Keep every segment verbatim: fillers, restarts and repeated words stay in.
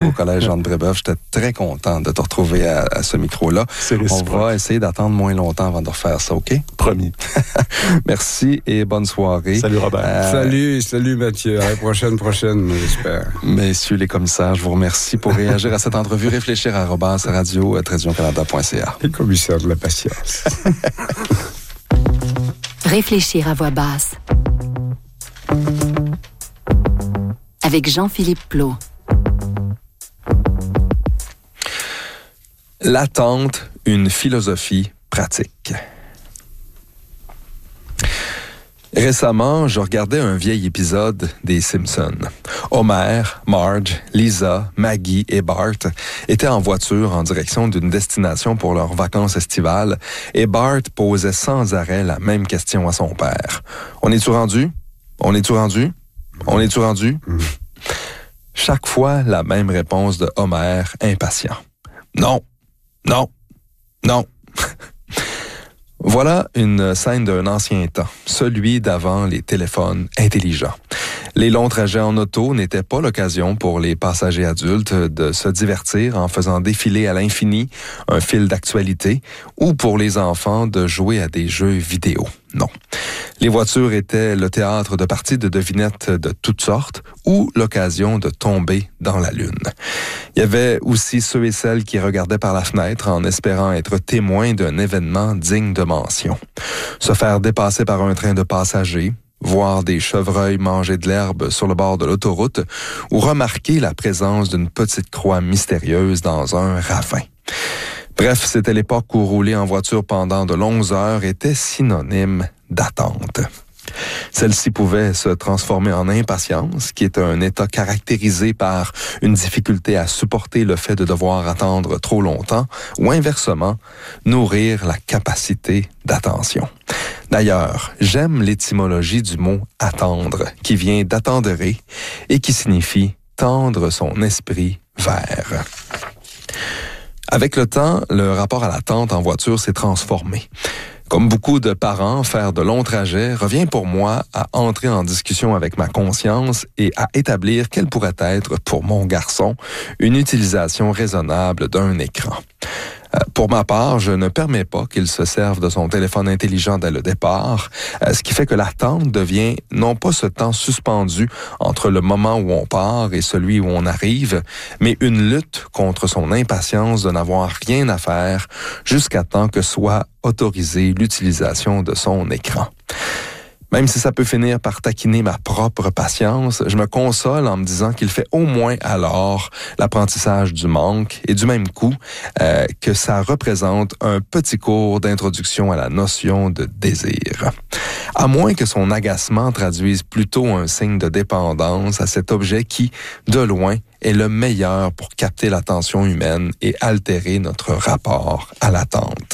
au Collège Jean de Brébeuf. J'étais très content de te retrouver à, à ce micro-là. C'est réciproque. On va essayer d'attendre moins longtemps avant de refaire ça, OK? Promis. Merci et bonne soirée. Salut Robert. Euh... Salut, salut Mathieu. À la prochaine, prochaine, j'espère. Messieurs les commissaires, je vous remercie pour réagir à cette entrevue. Réfléchir à arobase radio tiret canada point c a. Les commissaires de la patience. Réfléchir à voix basse. Avec Jean-Philippe Plot. L'attente, une philosophie pratique. Récemment, je regardais un vieil épisode des Simpsons. Homer, Marge, Lisa, Maggie et Bart étaient en voiture en direction d'une destination pour leurs vacances estivales et Bart posait sans arrêt la même question à son père. « On est-tu rendu? On est-tu rendu? On est-tu rendu? » Chaque fois, la même réponse de Homer, impatient. « Non, non, non. » Voilà une scène d'un ancien temps, celui d'avant les téléphones intelligents. Les longs trajets en auto n'étaient pas l'occasion pour les passagers adultes de se divertir en faisant défiler à l'infini un fil d'actualité ou pour les enfants de jouer à des jeux vidéo. Non. Les voitures étaient le théâtre de parties de devinettes de toutes sortes ou l'occasion de tomber dans la lune. Il y avait aussi ceux et celles qui regardaient par la fenêtre en espérant être témoins d'un événement digne de mention. Se faire dépasser par un train de passagers, voir des chevreuils manger de l'herbe sur le bord de l'autoroute ou remarquer la présence d'une petite croix mystérieuse dans un ravin. Bref, c'était l'époque où rouler en voiture pendant de longues heures était synonyme d'attente. Celle-ci pouvait se transformer en impatience, qui est un état caractérisé par une difficulté à supporter le fait de devoir attendre trop longtemps, ou inversement, nourrir la capacité d'attention. D'ailleurs, j'aime l'étymologie du mot « attendre », qui vient d'attendrer et qui signifie « tendre son esprit vers ». Avec le temps, le rapport à l'attente en voiture s'est transformé. Comme beaucoup de parents, faire de longs trajets revient pour moi à entrer en discussion avec ma conscience et à établir quelle pourrait être, pour mon garçon, une utilisation raisonnable d'un écran. Euh, pour ma part, je ne permets pas qu'il se serve de son téléphone intelligent dès le départ, euh, ce qui fait que l'attente devient non pas ce temps suspendu entre le moment où on part et celui où on arrive, mais une lutte contre son impatience de n'avoir rien à faire jusqu'à temps que soit autorisée l'utilisation de son écran. Même si ça peut finir par taquiner ma propre patience, je me console en me disant qu'il fait au moins alors l'apprentissage du manque et du même coup euh, que ça représente un petit cours d'introduction à la notion de désir. À moins que son agacement traduise plutôt un signe de dépendance à cet objet qui, de loin, est le meilleur pour capter l'attention humaine et altérer notre rapport à l'attente.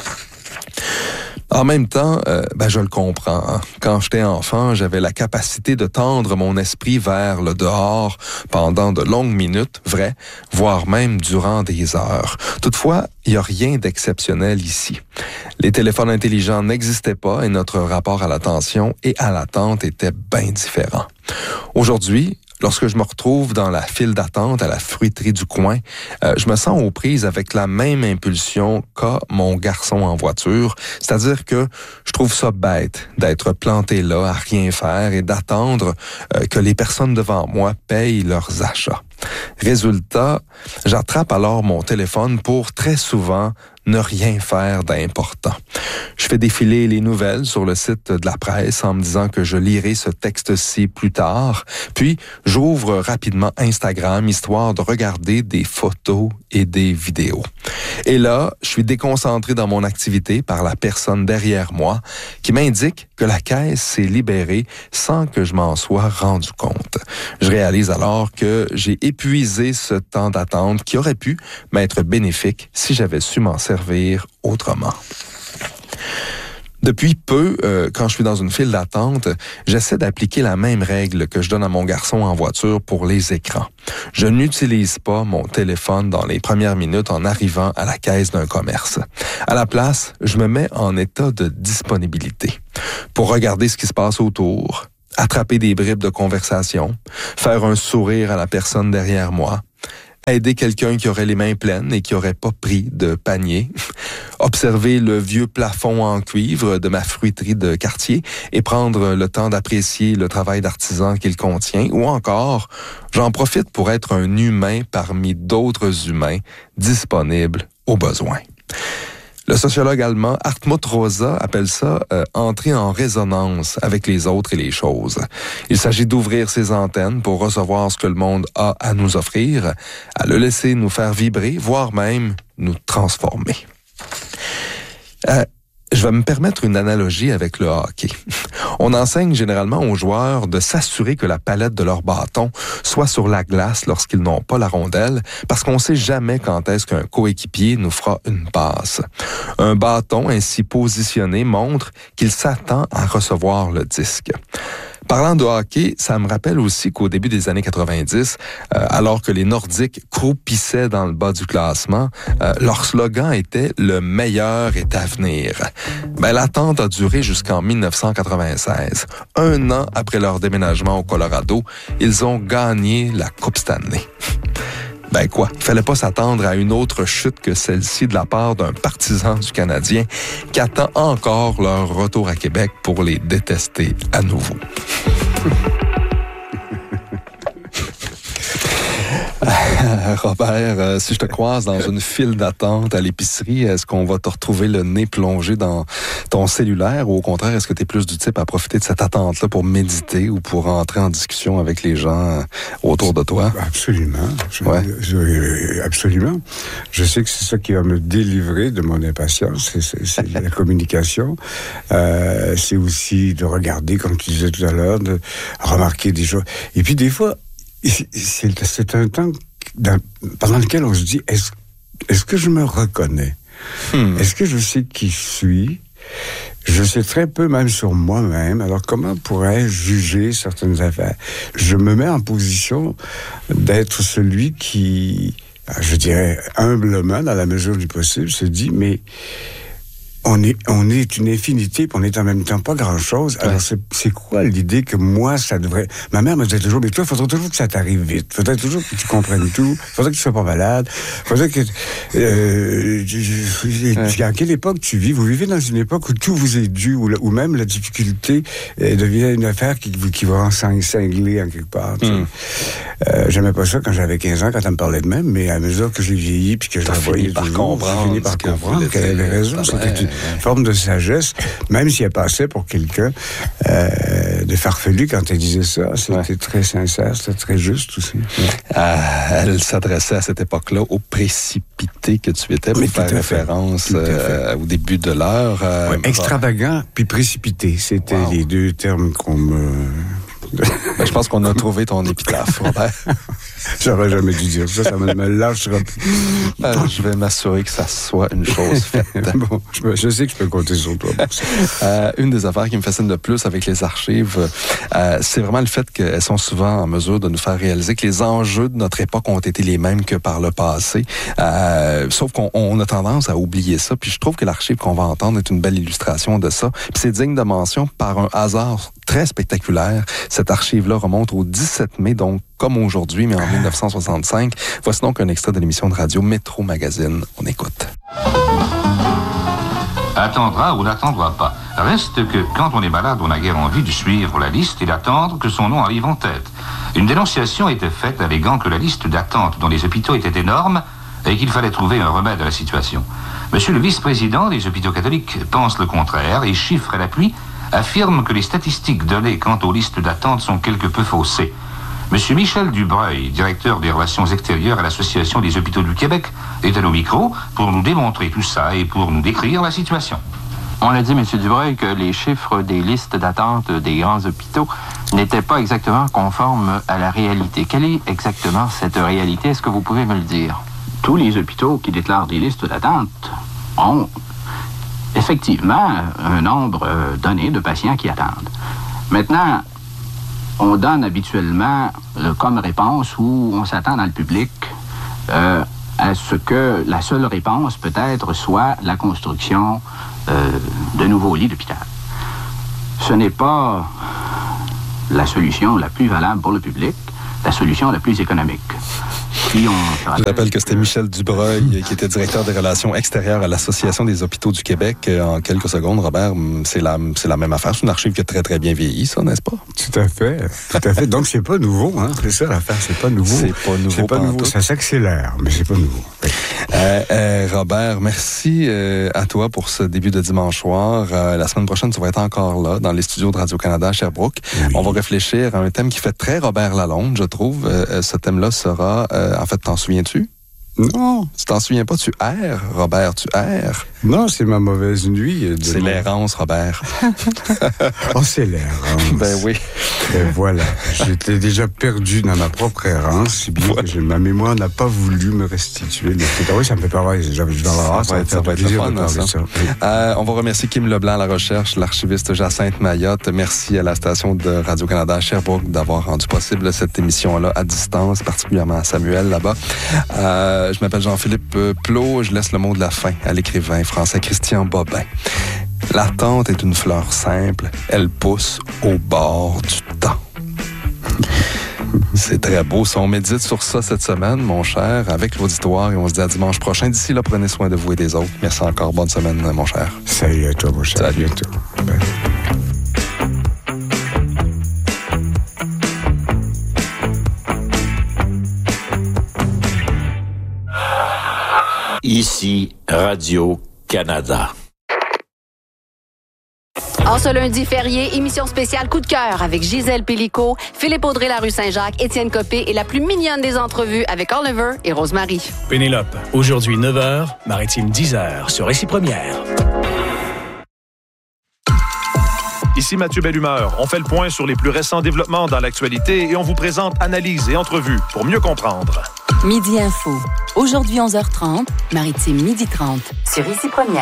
En même temps, euh, ben je le comprends. Hein. Quand j'étais enfant, j'avais la capacité de tendre mon esprit vers le dehors pendant de longues minutes, vrai, voire même durant des heures. Toutefois, il n'y a rien d'exceptionnel ici. Les téléphones intelligents n'existaient pas et notre rapport à l'attention et à l'attente était bien différent. Aujourd'hui, lorsque je me retrouve dans la file d'attente à la fruiterie du coin, euh, je me sens aux prises avec la même impulsion qu'a mon garçon en voiture, c'est-à-dire que je trouve ça bête d'être planté là à rien faire et d'attendre euh, que les personnes devant moi payent leurs achats. Résultat, j'attrape alors mon téléphone pour très souvent ne rien faire d'important. Je fais défiler les nouvelles sur le site de la presse en me disant que je lirai ce texte-ci plus tard, puis j'ouvre rapidement Instagram histoire de regarder des photos et des vidéos. Et là, je suis déconcentré dans mon activité par la personne derrière moi qui m'indique que la caisse s'est libérée sans que je m'en sois rendu compte. Je réalise alors que j'ai épuisé ce temps d'attente qui aurait pu m'être bénéfique si j'avais su m'en servir autrement. Depuis peu, euh, quand je suis dans une file d'attente, j'essaie d'appliquer la même règle que je donne à mon garçon en voiture pour les écrans. Je n'utilise pas mon téléphone dans les premières minutes en arrivant à la caisse d'un commerce. À la place, je me mets en état de disponibilité pour regarder ce qui se passe autour, attraper des bribes de conversation, faire un sourire à la personne derrière moi, Aider quelqu'un qui aurait les mains pleines et qui aurait pas pris de panier. Observer le vieux plafond en cuivre de ma fruiterie de quartier et prendre le temps d'apprécier le travail d'artisan qu'il contient. Ou encore, j'en profite pour être un humain parmi d'autres humains disponibles aux besoins. Le sociologue allemand Hartmut Rosa appelle ça euh, « entrer en résonance avec les autres et les choses ». Il s'agit d'ouvrir ses antennes pour recevoir ce que le monde a à nous offrir, à le laisser nous faire vibrer, voire même nous transformer. Euh, je vais me permettre une analogie avec le hockey. On enseigne généralement aux joueurs de s'assurer que la palette de leur bâton soit sur la glace lorsqu'ils n'ont pas la rondelle, parce qu'on ne sait jamais quand est-ce qu'un coéquipier nous fera une passe. Un bâton ainsi positionné montre qu'il s'attend à recevoir le disque. Parlant de hockey, ça me rappelle aussi qu'au début des années quatre-vingt-dix, euh, alors que les Nordiques croupissaient dans le bas du classement, euh, leur slogan était « Le meilleur est à venir ». Ben, l'attente a duré jusqu'en dix-neuf cent quatre-vingt-seize. Un an après leur déménagement au Colorado, ils ont gagné la Coupe Stanley. Ben quoi, il fallait pas s'attendre à une autre chute que celle-ci de la part d'un partisan du Canadien qui attend encore leur retour à Québec pour les détester à nouveau. Robert, euh, si je te croise dans une file d'attente à l'épicerie, est-ce qu'on va te retrouver le nez plongé dans ton cellulaire ou au contraire, est-ce que tu es plus du type à profiter de cette attente-là pour méditer ou pour entrer en discussion avec les gens autour de toi? Absolument. Je, ouais. je, absolument. Je sais que c'est ça qui va me délivrer de mon impatience, c'est, c'est, c'est la communication. Euh, c'est aussi de regarder, comme tu disais tout à l'heure, de remarquer des choses. Et puis des fois, c'est, c'est un temps dans, pendant lequel on se dit, est-ce, est-ce que je me reconnais? Hmm. Est-ce que je sais qui je suis? Je sais très peu même sur moi-même. Alors comment pourrais-je juger certaines affaires? Je me mets en position d'être celui qui, je dirais humblement, dans la mesure du possible, se dit, mais on est, on est une infinité, puis on est en même temps pas grand-chose. Alors, ouais. c'est, c'est quoi l'idée que moi, ça devrait... Ma mère me disait toujours, mais toi, il faudrait toujours que ça t'arrive vite. Il faudrait toujours que tu comprennes tout. Il faudrait que tu sois pas malade. Il faudrait que... Euh, ouais. À quelle époque tu vis? Vous vivez dans une époque où tout vous est dû, où, où même la difficulté euh, devient une affaire qui, qui va en cingler en quelque part. Mm. Euh, j'aimais pas ça quand j'avais quinze ans, quand elle me parlait de même, mais à mesure que j'ai vieilli, puis que je la voyais par toujours, comprendre, j'ai fini par comprendre qu'elle avait raison. C'était une forme de sagesse, même si elle passait pour quelqu'un euh, de farfelu quand elle disait ça. C'était ouais. très sincère, c'était très juste aussi. Ouais. Euh, elle s'adressait à cette époque-là au précipité que tu étais, pour oui, faire référence euh, au début de l'heure. Euh, ouais, extravagant puis précipité, c'était wow. les deux termes qu'on me... Ben, je pense qu'on a trouvé ton épitaphe, Robert. J'aurais jamais dû dire ça, ça me, me lâchera plus. Euh, je vais m'assurer que ça soit une chose faite. Bon, je, je sais que je peux compter sur toi. euh, une des affaires qui me fascine le plus avec les archives, euh, c'est vraiment le fait qu'elles sont souvent en mesure de nous faire réaliser que les enjeux de notre époque ont été les mêmes que par le passé. Euh, sauf qu'on on a tendance à oublier ça. Puis je trouve que l'archive qu'on va entendre est une belle illustration de ça. Puis c'est digne de mention par un hasard très spectaculaire. Cette archive-là remonte au dix-sept mai, donc comme aujourd'hui, mais en dix-neuf cent soixante-cinq. Voici donc un extrait de l'émission de radio Métro Magazine. On écoute. Attendra ou n'attendra pas. Reste que quand on est malade, on a guère envie de suivre la liste et d'attendre que son nom arrive en tête. Une dénonciation était faite alléguant que la liste d'attente dans les hôpitaux était énorme et qu'il fallait trouver un remède à la situation. Monsieur le vice-président des hôpitaux catholiques pense le contraire et, chiffres à l'appui, affirme que les statistiques données quant aux listes d'attente sont quelque peu faussées. Monsieur Michel Dubreuil, directeur des relations extérieures à l'Association des hôpitaux du Québec, est à nos micros pour nous démontrer tout ça et pour nous décrire la situation. On a dit, M. Dubreuil, que les chiffres des listes d'attente des grands hôpitaux n'étaient pas exactement conformes à la réalité. Quelle est exactement cette réalité? Est-ce que vous pouvez me le dire? Tous les hôpitaux qui déclarent des listes d'attente ont effectivement un nombre donné de patients qui attendent. Maintenant, on donne habituellement euh, comme réponse où on s'attend dans le public euh, à ce que la seule réponse peut-être soit la construction euh, de nouveaux lits d'hôpital. Ce n'est pas la solution la plus valable pour le public, la solution la plus économique. qui ont... Je rappelle que c'était Michel Dubreuil, qui était directeur des relations extérieures à l'Association des hôpitaux du Québec. En quelques secondes, Robert, c'est la, c'est la même affaire. C'est une archive qui a très, très bien vieilli, ça, n'est-ce pas? Tout à fait. Tout à fait. Donc, c'est pas nouveau, hein. C'est ça l'affaire, c'est pas nouveau. C'est pas nouveau. C'est pas nouveau. Ça s'accélère, mais c'est pas nouveau. Euh, euh, Robert, merci euh, à toi pour ce début de dimanche soir. Euh, la semaine prochaine, tu vas être encore là, dans les studios de Radio-Canada à Sherbrooke. Oui. On va réfléchir à un thème qui fait très Robert Lalonde, je trouve. Euh, ce thème-là sera... Euh, en fait, t'en souviens-tu? Non. Tu t'en souviens pas? Tu erres, Robert, tu erres. Non, c'est ma mauvaise nuit. C'est mon... l'errance, Robert. Oh, c'est l'errance. Ben oui. Et voilà. J'étais déjà perdu dans ma propre errance, si bien ouais. que je, ma mémoire n'a pas voulu me restituer. Le... Ah oui, ça me fait pas mal. Je vais avoir ça, ça, va, ça va être le fun, de ça. Ça. Oui. Euh, on va remercier Kim Leblanc à la recherche, l'archiviste Jacinthe Mayotte. Merci à la station de Radio-Canada à Sherbrooke d'avoir rendu possible cette émission-là à distance, particulièrement à Samuel là-bas. Euh, je m'appelle Jean-Philippe Plot. Je laisse le mot de la fin à l'écrivain français Christian Bobin. L'attente est une fleur simple. Elle pousse au bord du temps. C'est très beau. Ça, on médite sur ça cette semaine, mon cher, avec l'auditoire. Et on se dit à dimanche prochain. D'ici là, prenez soin de vous et des autres. Merci encore. Bonne semaine, mon cher. Salut à toi, mon cher. Salut. À bientôt. Bye. Ici, Radio-Canada. En ce lundi férié, émission spéciale Coup de cœur avec Gisèle Pellicot, Philippe Audrey, la rue Saint-Jacques, Étienne Copé et la plus mignonne des entrevues avec Oliver et Rosemary. Pénélope, aujourd'hui neuf heures, Maritime dix heures sur Récit Première. Ici Mathieu Bellumeur. On fait le point sur les plus récents développements dans l'actualité et on vous présente analyses et entrevues pour mieux comprendre. Midi Info. Aujourd'hui onze heures trente, Maritime midi trente sur Ici Première.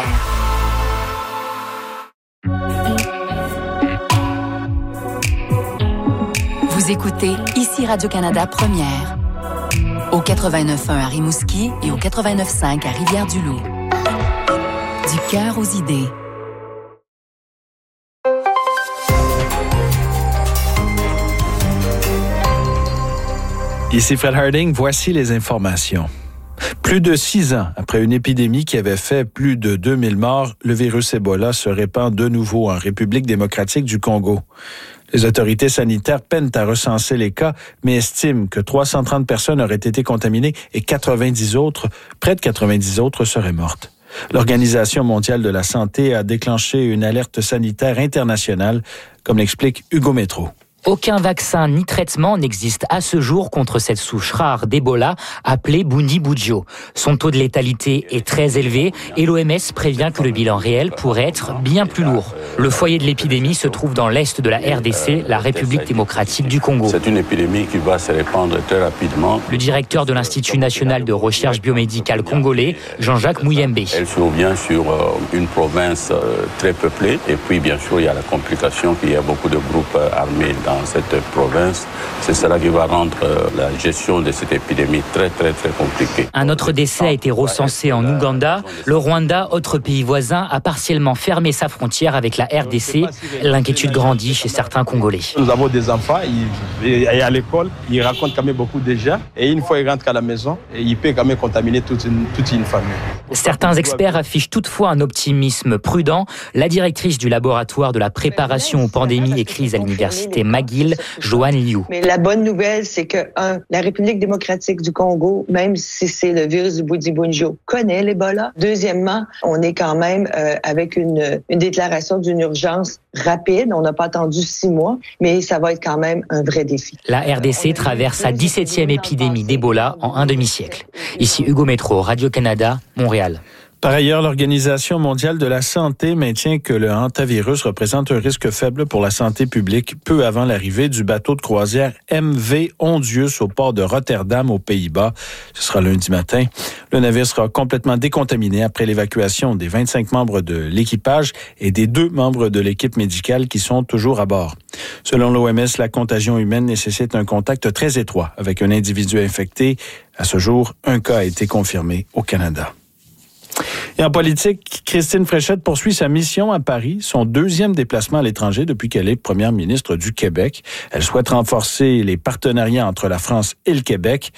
Vous écoutez Ici Radio-Canada Première. Au quatre-vingt-neuf point un à Rimouski et au quatre-vingt-neuf point cinq à Rivière-du-Loup. Du cœur aux idées. Ici Fred Harding, voici les informations. Plus de six ans après une épidémie qui avait fait plus de deux mille morts, le virus Ebola se répand de nouveau en République démocratique du Congo. Les autorités sanitaires peinent à recenser les cas, mais estiment que trois cent trente personnes auraient été contaminées et quatre-vingt-dix autres, près de quatre-vingt-dix autres seraient mortes. L'Organisation mondiale de la santé a déclenché une alerte sanitaire internationale, comme l'explique Hugo Métro. Aucun vaccin ni traitement n'existe à ce jour contre cette souche rare d'Ebola appelée Bundibugyo. Son taux de létalité est très élevé et l'O M S prévient que le bilan réel pourrait être bien plus lourd. Le foyer de l'épidémie se trouve dans l'est de la R D C, la République démocratique du Congo. C'est une épidémie qui va se répandre très rapidement. Le directeur de l'Institut national de recherche biomédicale congolais, Jean-Jacques Mouyembe. Elle survient sur une province très peuplée et puis bien sûr il y a la complication qu'il y a beaucoup de groupes armés dans dans cette province. C'est cela qui va rendre la gestion de cette épidémie très, très, très compliquée. Un autre décès a été recensé en Ouganda. Le Rwanda, autre pays voisin, a partiellement fermé sa frontière avec la R D C. L'inquiétude grandit chez certains Congolais. Nous avons des enfants, ils, à l'école, ils racontent quand même beaucoup de gens. Et une fois ils rentrent à la maison, ils peuvent quand même contaminer toute une, toute une famille. Certains experts affichent toutefois un optimisme prudent. La directrice du laboratoire de la préparation aux pandémies et crises à l'université McGill, Joanne Liu. Mais la bonne nouvelle, c'est que, un, la République démocratique du Congo, même si c'est le virus du Bundibugyo, connaît l'Ebola. Deuxièmement, on est quand même euh, avec une, une déclaration d'une urgence rapide. On n'a pas attendu six mois, mais ça va être quand même un vrai défi. La R D C traverse sa dix-septième épidémie d'Ebola en un demi-siècle. Ici Hugo Métro, Radio-Canada, Montréal. Par ailleurs, l'Organisation mondiale de la santé maintient que le hantavirus représente un risque faible pour la santé publique peu avant l'arrivée du bateau de croisière M V Ondius au port de Rotterdam aux Pays-Bas. Ce sera lundi matin. Le navire sera complètement décontaminé après l'évacuation des vingt-cinq membres de l'équipage et des deux membres de l'équipe médicale qui sont toujours à bord. Selon l'O M S, la contagion humaine nécessite un contact très étroit avec un individu infecté. À ce jour, un cas a été confirmé au Canada. Et en politique, Christine Fréchette poursuit sa mission à Paris, son deuxième déplacement à l'étranger depuis qu'elle est première ministre du Québec. Elle souhaite renforcer les partenariats entre la France et le Québec.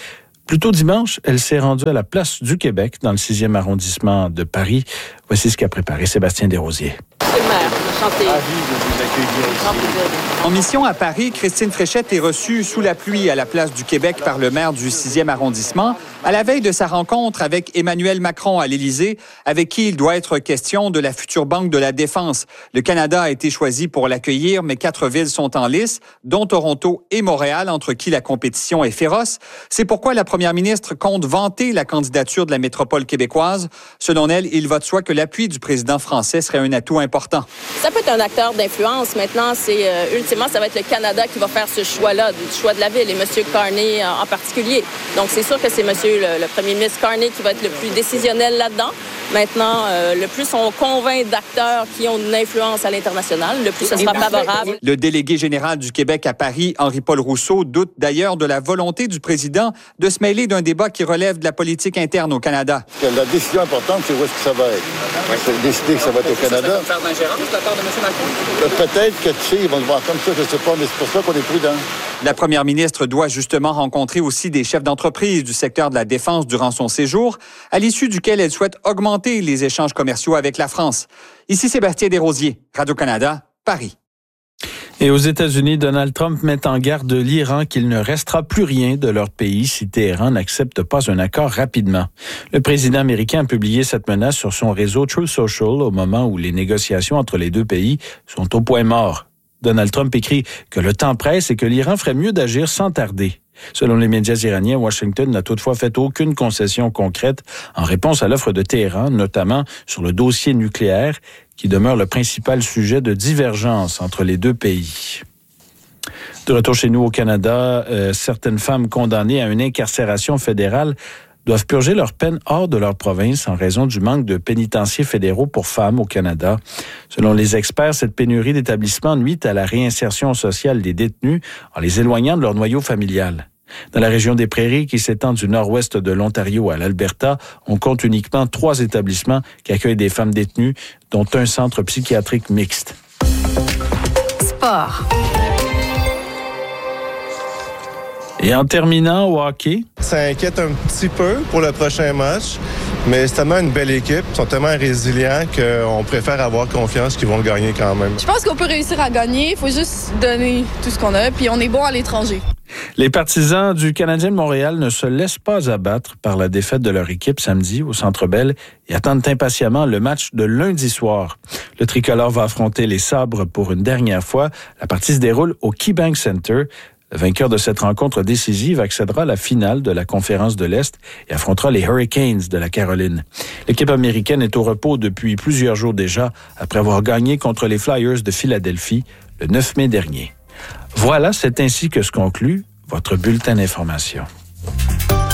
Plus tôt dimanche, elle s'est rendue à la Place du Québec, dans le sixième arrondissement de Paris. Voici ce qu'a préparé Sébastien Desrosiers. Monsieur le maire, enchanté. Ravi de vous accueillir ici. En mission à Paris, Christine Fréchette est reçue sous la pluie à la Place du Québec par le maire du sixième arrondissement, à la veille de sa rencontre avec Emmanuel Macron à l'Élysée, avec qui il doit être question de la future Banque de la Défense. Le Canada a été choisi pour l'accueillir, mais quatre villes sont en lice, dont Toronto et Montréal, entre qui la compétition est féroce. C'est pourquoi la première ministre compte vanter la candidature de la métropole québécoise. Selon elle, il va de soi que l'appui du président français serait un atout important. Ça peut être un acteur d'influence. Maintenant, c'est euh, ultimement, ça va être le Canada qui va faire ce choix-là, du choix de la ville, et M. Carney en, en particulier. Donc, c'est sûr que c'est M. Le, le premier ministre Carney qui va être le plus décisionnel là-dedans. Maintenant, euh, le plus on convainc d'acteurs qui ont une influence à l'international, le plus ce sera favorable. Le délégué général du Québec à Paris, Henri-Paul Rousseau, doute d'ailleurs de la volonté du président de se mêler d'un débat qui relève de la politique interne au Canada. La décision importante, c'est où est-ce que ça va être. Ouais. C'est décider que ça va être au Canada. Ça va faire d'ingérence de la part de M. Macron? Peut-être que, tu sais, ils vont le voir comme ça, je ne sais pas, mais c'est pour ça qu'on est prudent. La première ministre doit justement rencontrer aussi des chefs d'entreprise du secteur de la défense durant son séjour, à l'issue duquel elle souhaite augmenter les échanges commerciaux avec la France. Ici Sébastien Desrosiers, Radio-Canada, Paris. Et aux États-Unis, Donald Trump met en garde l'Iran qu'il ne restera plus rien de leur pays si Téhéran n'accepte pas un accord rapidement. Le président américain a publié cette menace sur son réseau Truth Social au moment où les négociations entre les deux pays sont au point mort. Donald Trump écrit que le temps presse et que l'Iran ferait mieux d'agir sans tarder. Selon les médias iraniens, Washington n'a toutefois fait aucune concession concrète en réponse à l'offre de Téhéran, notamment sur le dossier nucléaire, qui demeure le principal sujet de divergence entre les deux pays. De retour chez nous au Canada, euh, certaines femmes condamnées à une incarcération fédérale doivent purger leur peine hors de leur province en raison du manque de pénitenciers fédéraux pour femmes au Canada. Selon les experts, cette pénurie d'établissements nuit à la réinsertion sociale des détenus en les éloignant de leur noyau familial. Dans la région des Prairies, qui s'étend du nord-ouest de l'Ontario à l'Alberta, on compte uniquement trois établissements qui accueillent des femmes détenues, dont un centre psychiatrique mixte. Sport. Et en terminant au hockey... Ça inquiète un petit peu pour le prochain match, mais c'est tellement une belle équipe, ils sont tellement résilients qu'on préfère avoir confiance qu'ils vont gagner quand même. Je pense qu'on peut réussir à gagner, il faut juste donner tout ce qu'on a, puis on est bon à l'étranger. Les partisans du Canadien de Montréal ne se laissent pas abattre par la défaite de leur équipe samedi au Centre Bell et attendent impatiemment le match de lundi soir. Le tricolore va affronter les Sabres pour une dernière fois. La partie se déroule au KeyBank Center. Le vainqueur de cette rencontre décisive accédera à la finale de la Conférence de l'Est et affrontera les Hurricanes de la Caroline. L'équipe américaine est au repos depuis plusieurs jours déjà, après avoir gagné contre les Flyers de Philadelphie le neuf mai dernier. Voilà, c'est ainsi que se conclut votre bulletin d'information.